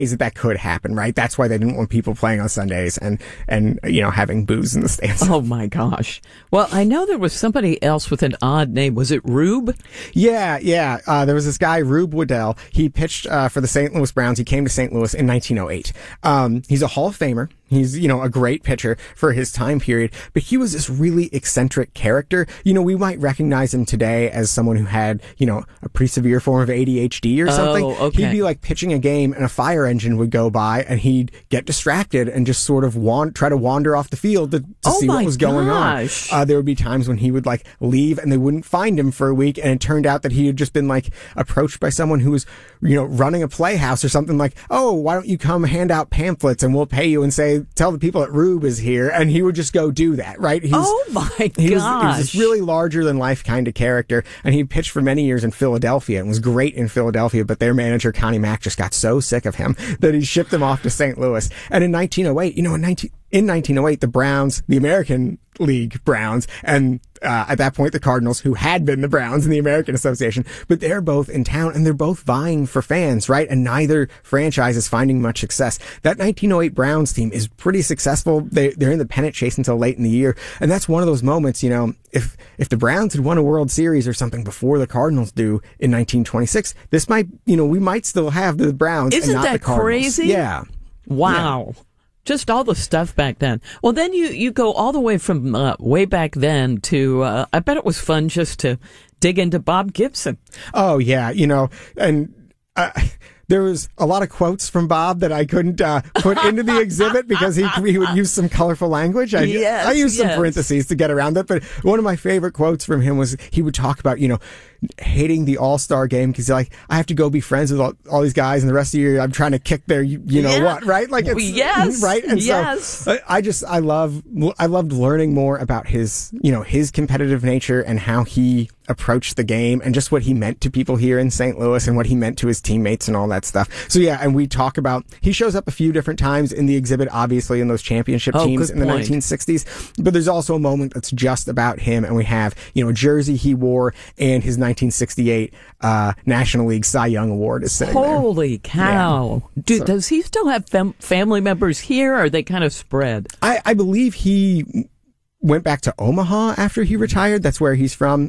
that could happen, right? That's why they didn't want people playing on Sundays and having booze in the stands. Oh my gosh. Well, I know there was somebody else with an odd name. Was it Rube? Yeah. There was this guy, Rube Waddell. He pitched for the St. Louis Browns. He came to St. Louis in 1908. He's a Hall of Famer. He's, a great pitcher for his time period, but he was this really eccentric character. We might recognize him today as someone who had, a pretty severe form of ADHD or something. Oh, okay. He'd be like pitching a game and a fire engine would go by and he'd get distracted and just sort of try to wander off the field to see what was going on. There would be times when he would like leave and they wouldn't find him for a week, and it turned out that he had just been like approached by someone who was, running a playhouse or something, like, oh, why don't you come hand out pamphlets and we'll pay you and tell the people that Rube is here, and he would just go do that, right? Oh my gosh. He was this really larger than life kind of character, and he pitched for many years in Philadelphia and was great in Philadelphia, but their manager, Connie Mack, just got so sick of him that he shipped him off to St. Louis. And in 1908, in 1908, the Browns, the American League Browns, and at that point the Cardinals, who had been the Browns in the American Association, but they're both in town and they're both vying for fans, right? And neither franchise is finding much success. That 1908 Browns team is pretty successful. They're in the pennant chase until late in the year, and that's one of those moments, if the Browns had won a World Series or something before the Cardinals do in 1926, this might, we might still have the Browns and not the Cardinals. Isn't that crazy? Yeah. Wow. Yeah. Just all the stuff back then. Well, then you go all the way from way back then to, I bet it was fun just to dig into Bob Gibson. Oh, yeah. And there was a lot of quotes from Bob that I couldn't put into the exhibit because he would use some colorful language. I used some parentheses to get around it. But one of my favorite quotes from him was he would talk about, hating the All-Star game because I have to go be friends with all these guys, and the rest of the year I'm trying to kick their what, right? Like it's right. And so I loved learning more about his competitive nature and how he approached the game and just what he meant to people here in St. Louis and what he meant to his teammates and all that stuff. So yeah, and we talk about, he shows up a few different times in the exhibit, obviously in those championship teams in the 1960s, but there's also a moment that's just about him, and we have, a jersey he wore and his 1968 National League Cy Young Award is sitting there. Holy cow. Yeah. Does he still have family members here, or are they kind of spread? I believe he went back to Omaha after he retired. That's where he's from.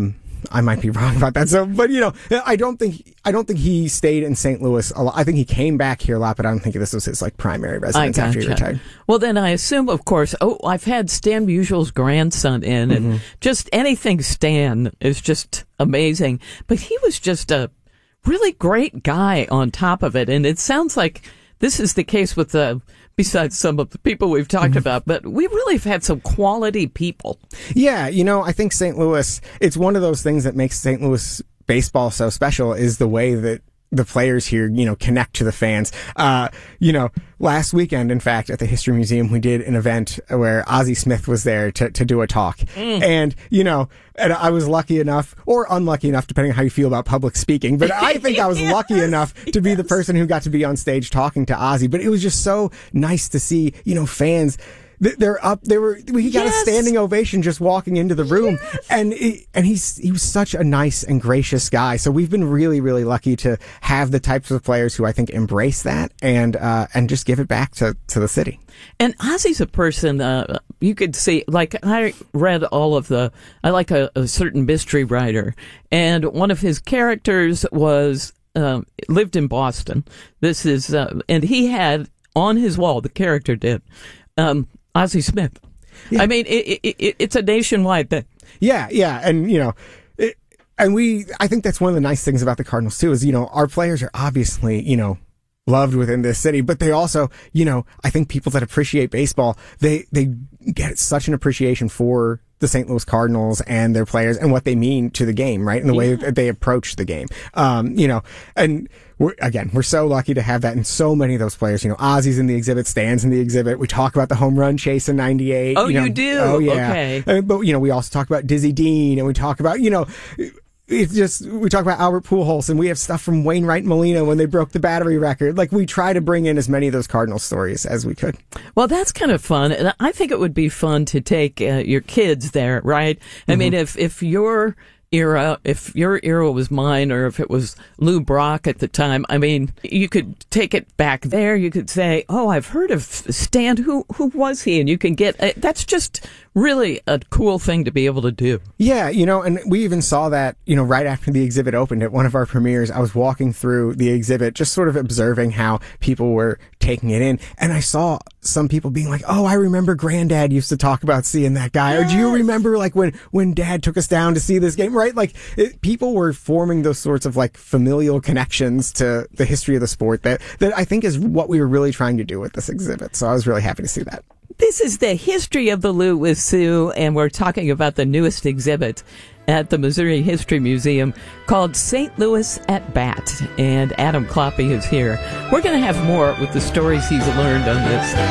I might be wrong about that. So, but I don't think he stayed in St. Louis a lot. I think he came back here a lot, but I don't think this was his primary residence after he retired. Well, then I assume, of course, I've had Stan Musial's grandson in, and just anything Stan is just amazing. But he was just a really great guy on top of it, and it sounds like this is the case with besides some of the people we've talked about, but we really have had some quality people. Yeah, I think St. Louis, it's one of those things that makes St. Louis baseball so special is the way that the players here, connect to the fans. Last weekend, in fact, at the History Museum, we did an event where Ozzie Smith was there to do a talk. And, and I was lucky enough, or unlucky enough, depending on how you feel about public speaking, but I think I was lucky enough to be the person who got to be on stage talking to Ozzie. But it was just so nice to see, fans. They're up. We got a standing ovation just walking into the room, and he was such a nice and gracious guy. So we've been really, really lucky to have the types of players who I think embrace that and just give it back to the city. And Ozzie's a person you could see. Like I read I like a certain mystery writer, and one of his characters was lived in Boston. This is and he had on his wall, the character did. Ozzie Smith. Yeah. I mean, it's a nationwide thing. Yeah, and I think that's one of the nice things about the Cardinals too is our players are obviously loved within this city, but they also I think people that appreciate baseball they get such an appreciation for the St. Louis Cardinals and their players and what they mean to the game, right? And the way that they approach the game. And we're so lucky to have that in so many of those players. Ozzie's in the exhibit, Stan's in the exhibit. We talk about the home run chase in 98. Oh, you do? Oh, yeah. Okay. But, we also talk about Dizzy Dean, and we talk about, we talk about Albert Pujols, and we have stuff from Wainwright Molina when they broke the battery record. Like, we try to bring in as many of those Cardinal stories as we could. Well, that's kind of fun. And I think it would be fun to take your kids there, right? I mean, if you're era, if your era was mine or if it was Lou Brock at the time, I mean, you could take it back there. You could say, oh, I've heard of Stan. Who was he? And you can get, that's just really a cool thing to be able to do. Yeah, and we even saw that, right after the exhibit opened at one of our premieres. I was walking through the exhibit, just sort of observing how people were taking it in. And I saw some people being like, oh, I remember Granddad used to talk about seeing that guy. Yes. Or do you remember like when Dad took us down to see this game? Right? Like people were forming those sorts of like familial connections to the history of the sport that I think is what we were really trying to do with this exhibit. So I was really happy to see that. This is the history of the Lou with Sue, and we're talking about the newest exhibit at the Missouri History Museum called St. Louis at Bat. And Adam Kloppe is here. We're going to have more with the stories he's learned on this.